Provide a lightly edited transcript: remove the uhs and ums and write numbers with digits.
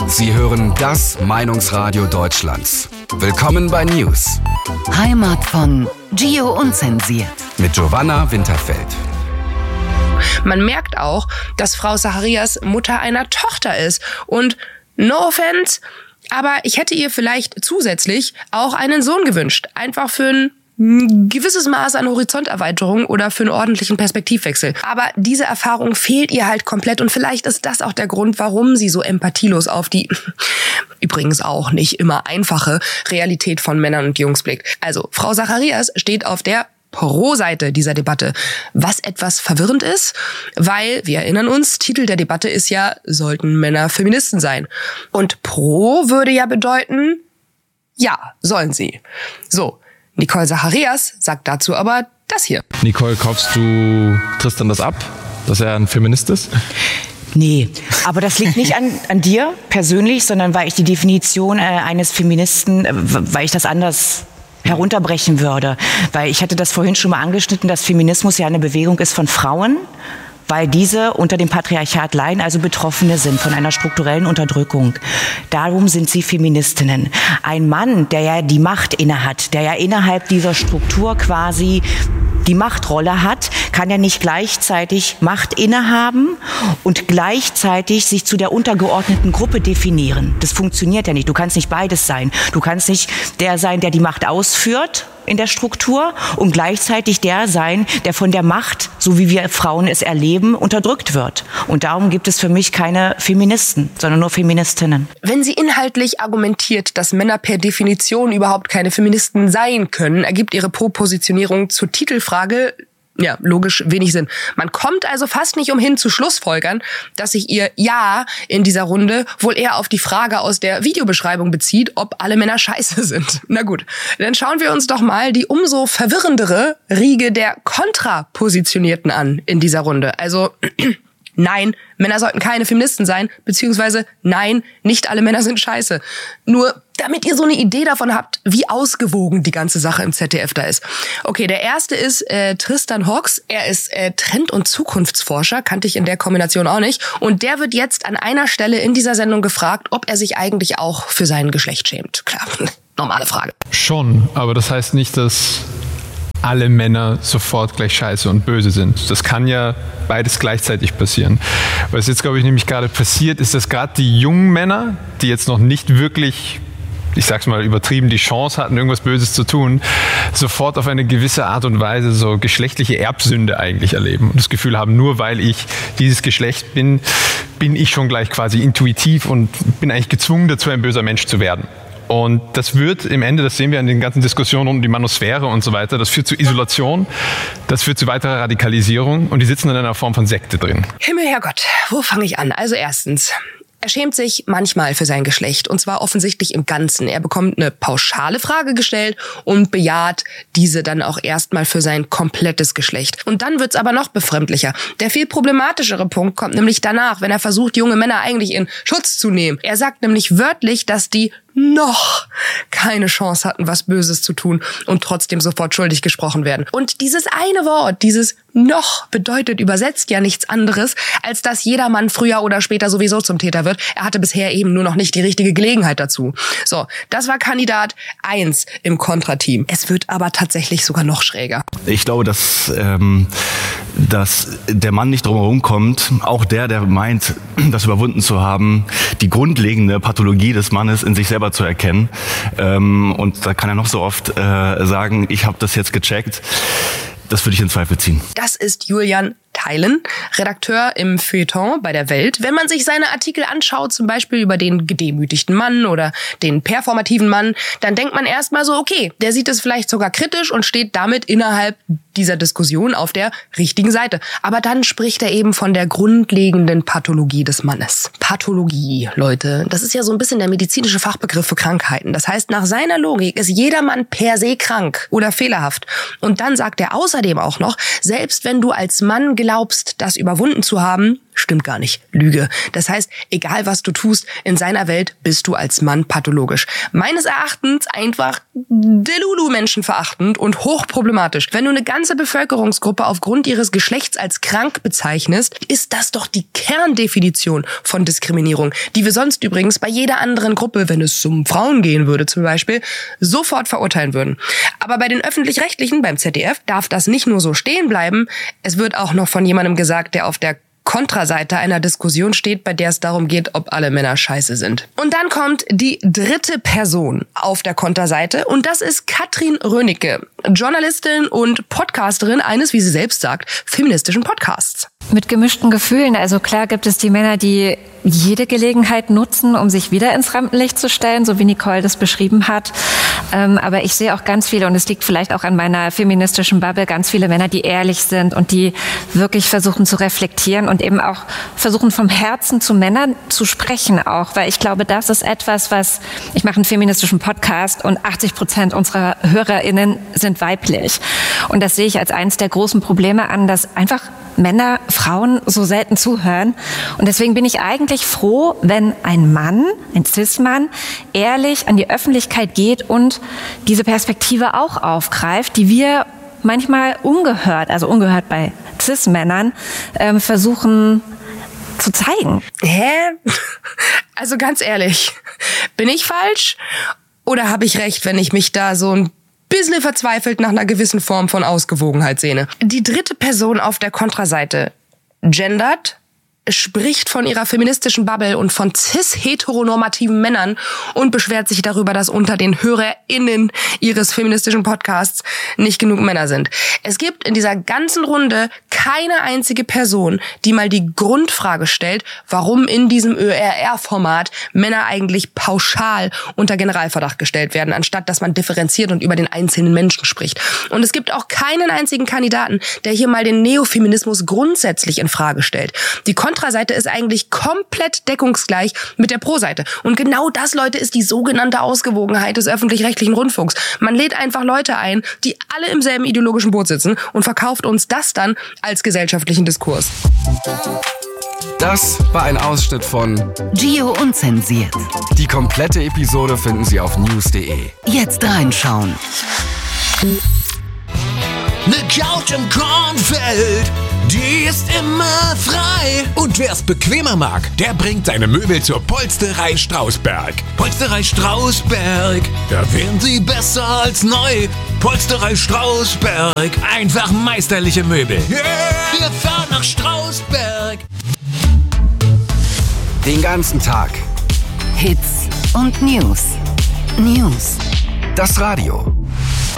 Sie hören das Meinungsradio Deutschlands. Willkommen bei News. Heimat von Gio Unzensiert. Mit Giovanna Winterfeld. Man merkt auch, dass Frau Zacharias Mutter einer Tochter ist. Und no offense, aber ich hätte ihr vielleicht zusätzlich auch einen Sohn gewünscht. Einfach für ein gewisses Maß an Horizonterweiterung oder für einen ordentlichen Perspektivwechsel. Aber diese Erfahrung fehlt ihr halt komplett und vielleicht ist das auch der Grund, warum sie so empathielos auf die übrigens auch nicht immer einfache Realität von Männern und Jungs blickt. Also, Frau Zacharias steht auf der Pro-Seite dieser Debatte, was etwas verwirrend ist, weil, wir erinnern uns, Titel der Debatte ist ja, sollten Männer Feministen sein. Und Pro würde ja bedeuten, ja, sollen sie. So, Nicole Zacharias sagt dazu aber das hier. Nicole, kaufst du Tristan das ab, dass er ein Feminist ist? Nee, aber das liegt nicht an dir persönlich, sondern weil ich die Definition eines Feministen, weil ich das anders herunterbrechen würde. Weil ich hatte das vorhin schon mal angeschnitten, dass Feminismus ja eine Bewegung ist von Frauen, weil diese unter dem Patriarchat leiden, also Betroffene sind von einer strukturellen Unterdrückung. Darum sind sie Feministinnen. Ein Mann, der ja die Macht innehat, der ja innerhalb dieser Struktur quasi die Machtrolle hat, kann ja nicht gleichzeitig Macht innehaben und gleichzeitig sich zu der untergeordneten Gruppe definieren. Das funktioniert ja nicht. Du kannst nicht beides sein. Du kannst nicht der sein, der die Macht ausführt in der Struktur und gleichzeitig der sein, der von der Macht, so wie wir Frauen es erleben, unterdrückt wird. Und darum gibt es für mich keine Feministen, sondern nur Feministinnen. Wenn sie inhaltlich argumentiert, dass Männer per Definition überhaupt keine Feministen sein können, ergibt ihre Propositionierung zur Titelfrage ja, logisch wenig Sinn. Man kommt also fast nicht umhin zu schlussfolgern, dass sich ihr Ja in dieser Runde wohl eher auf die Frage aus der Videobeschreibung bezieht, ob alle Männer scheiße sind. Na gut, dann schauen wir uns doch mal die umso verwirrendere Riege der Kontrapositionierten an in dieser Runde. Also nein, Männer sollten keine Feministen sein, beziehungsweise nein, nicht alle Männer sind scheiße. Nur damit ihr so eine Idee davon habt, wie ausgewogen die ganze Sache im ZDF da ist. Okay, der erste ist Tristan Hawks. Er ist Trend- und Zukunftsforscher, kannte ich in der Kombination auch nicht. Und der wird jetzt an einer Stelle in dieser Sendung gefragt, ob er sich eigentlich auch für sein Geschlecht schämt. Klar, normale Frage. Schon, aber das heißt nicht, dass alle Männer sofort gleich scheiße und böse sind. Das kann ja beides gleichzeitig passieren. Was jetzt, glaube ich, nämlich gerade passiert, ist, dass gerade die jungen Männer, die jetzt noch nicht wirklich, ich sag's mal übertrieben, die Chance hatten, irgendwas Böses zu tun, sofort auf eine gewisse Art und Weise so geschlechtliche Erbsünde eigentlich erleben und das Gefühl haben, nur weil ich dieses Geschlecht bin, bin ich schon gleich quasi intuitiv und bin eigentlich gezwungen dazu, ein böser Mensch zu werden. Und das wird im Ende, das sehen wir in den ganzen Diskussionen um die Manosphäre und so weiter, das führt zu Isolation, das führt zu weiterer Radikalisierung und die sitzen in einer Form von Sekte drin. Himmel, Herrgott, wo fange ich an? Also erstens, er schämt sich manchmal für sein Geschlecht und zwar offensichtlich im Ganzen. Er bekommt eine pauschale Frage gestellt und bejaht diese dann auch erstmal für sein komplettes Geschlecht. Und dann wird's aber noch befremdlicher. Der viel problematischere Punkt kommt nämlich danach, wenn er versucht, junge Männer eigentlich in Schutz zu nehmen. Er sagt nämlich wörtlich, dass die noch keine Chance hatten, was Böses zu tun und trotzdem sofort schuldig gesprochen werden. Und dieses eine Wort, dieses noch, bedeutet übersetzt ja nichts anderes, als dass jeder Mann früher oder später sowieso zum Täter wird. Er hatte bisher eben nur noch nicht die richtige Gelegenheit dazu. So, das war Kandidat 1 im Kontrateam. Es wird aber tatsächlich sogar noch schräger. Ich glaube, dass der Mann nicht drumherum kommt, auch der meint, das überwunden zu haben, die grundlegende Pathologie des Mannes in sich selber zu erkennen. Und da kann er noch so oft sagen, ich habe das jetzt gecheckt. Das würde ich in Zweifel ziehen. Das ist Julian Theilen, Redakteur im Feuilleton bei der Welt. Wenn man sich seine Artikel anschaut, zum Beispiel über den gedemütigten Mann oder den performativen Mann, dann denkt man erstmal so, okay, der sieht es vielleicht sogar kritisch und steht damit innerhalb dieser Diskussion auf der richtigen Seite. Aber dann spricht er eben von der grundlegenden Pathologie des Mannes. Pathologie, Leute, das ist ja so ein bisschen der medizinische Fachbegriff für Krankheiten. Das heißt, nach seiner Logik ist jeder Mann per se krank oder fehlerhaft. Und dann sagt er außerdem auch noch, selbst wenn du als Mann glaubst, das überwunden zu haben, Stimmt gar nicht. Lüge. Das heißt, egal was du tust, in seiner Welt bist du als Mann pathologisch. Meines Erachtens einfach delulu menschenverachtend und hochproblematisch. Wenn du eine ganze Bevölkerungsgruppe aufgrund ihres Geschlechts als krank bezeichnest, ist das doch die Kerndefinition von Diskriminierung, die wir sonst übrigens bei jeder anderen Gruppe, wenn es um Frauen gehen würde zum Beispiel, sofort verurteilen würden. Aber bei den Öffentlich-Rechtlichen, beim ZDF, darf das nicht nur so stehen bleiben, es wird auch noch von jemandem gesagt, der auf der Kontraseite einer Diskussion steht, bei der es darum geht, ob alle Männer scheiße sind. Und dann kommt die dritte Person auf der Konterseite und das ist Katrin Rönecke, Journalistin und Podcasterin eines, wie sie selbst sagt, feministischen Podcasts. Mit gemischten Gefühlen. Also klar gibt es die Männer, die jede Gelegenheit nutzen, um sich wieder ins Rampenlicht zu stellen, so wie Nicole das beschrieben hat. Aber ich sehe auch ganz viele, und es liegt vielleicht auch an meiner feministischen Bubble, ganz viele Männer, die ehrlich sind und die wirklich versuchen zu reflektieren und eben auch versuchen, vom Herzen zu Männern zu sprechen auch. Weil ich glaube, das ist etwas, ich mache einen feministischen Podcast und 80% unserer HörerInnen sind weiblich. Und das sehe ich als eines der großen Probleme an, dass einfach Männer, Frauen so selten zuhören. Und deswegen bin ich eigentlich froh, wenn ein Mann, ein Cis-Mann, ehrlich an die Öffentlichkeit geht und diese Perspektive auch aufgreift, die wir manchmal ungehört bei Cis-Männern, versuchen zu zeigen. Hä? Also ganz ehrlich, bin ich falsch? Oder habe ich recht, wenn ich mich da so ein bisschen verzweifelt nach einer gewissen Form von Ausgewogenheit sehne? Die dritte Person auf der Kontraseite gendert, spricht von ihrer feministischen Bubble und von cis-heteronormativen Männern und beschwert sich darüber, dass unter den HörerInnen ihres feministischen Podcasts nicht genug Männer sind. Es gibt in dieser ganzen Runde keine einzige Person, die mal die Grundfrage stellt, warum in diesem ÖRR-Format Männer eigentlich pauschal unter Generalverdacht gestellt werden, anstatt dass man differenziert und über den einzelnen Menschen spricht. Und es gibt auch keinen einzigen Kandidaten, der hier mal den Neofeminismus grundsätzlich in Frage stellt. Die Kontraseite ist eigentlich komplett deckungsgleich mit der Pro-Seite. Und genau das, Leute, ist die sogenannte Ausgewogenheit des öffentlich-rechtlichen Rundfunks. Man lädt einfach Leute ein, die alle im selben ideologischen Boot sitzen und verkauft uns das dann als gesellschaftlichen Diskurs. Das war ein Ausschnitt von Gio Unzensiert. Die komplette Episode finden Sie auf news.de. Jetzt reinschauen. Ne Couch im Kornfeld, die ist immer frei. Und wer's bequemer mag, der bringt seine Möbel zur Polsterei Strausberg. Polsterei Strausberg, da wären sie besser als neu. Polsterei Strausberg, einfach meisterliche Möbel. Yeah, wir fahren nach Strausberg. Den ganzen Tag. Hits und News. News. Das Radio.